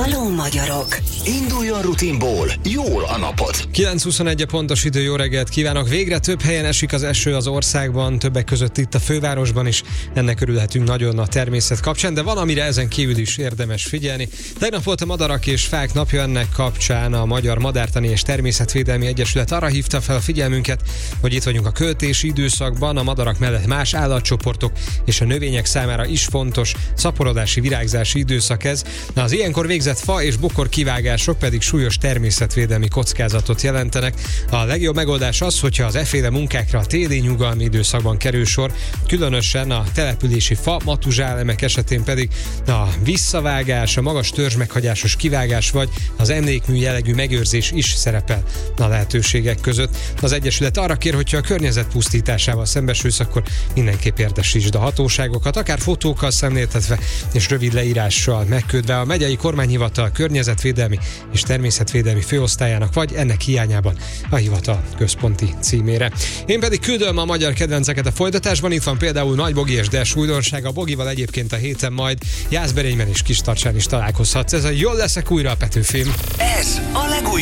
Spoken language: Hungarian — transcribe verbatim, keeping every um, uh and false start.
Haló magyarok! Induljon rutinból, jól a napot! kilenc huszonegy a pontos idő, jó reggelt kívánok! Végre több helyen esik az eső az országban, többek között itt a fővárosban is. Ennek örülhetünk nagyon a természet kapcsán, de van, amire ezen kívül is érdemes figyelni. Tegnap volt a Madarak és Fák napja, ennek kapcsán a Magyar Madártani és Természetvédelmi Egyesület arra hívta fel a figyelmünket, hogy itt vagyunk a költési időszakban, a madarak mellett más állatcsoportok és a növények számára is fontos szaporodási, virágzási időszak ez. Na, az ilyenkor végzett fa és bokor kivágások pedig súlyos természetvédelmi kockázatot jelentenek. A legjobb megoldás az, hogyha az efféle munkákra a téli nyugalmi időszakban kerül sor, különösen a települési fa, matuzsálemek esetén pedig a visszavágás, a magas törzsmeghagyásos kivágás vagy az emlékmű jellegű megőrzés is szerepel a lehetőségek között. Az Egyesület arra kér, hogyha a környezet pusztításával szembesülsz, akkor mindenképp értesítsd a hatóságokat, akár fotókkal szemléltetve és rövid leírással megkötve a megyei kormányhivatal környezetvédelmi és természetvédelmi főosztályának, vagy ennek hiányában a hivatal központi címére. Én pedig küldöm a magyar kedvenceket a folytatásban, itt van például Nagy Bogi és Des újdonság, a Bogival egyébként a héten majd Jászberényben és Kistarcsán is találkozhatsz. Ez a Jól leszek újra a Petőfim. Ez a legújabb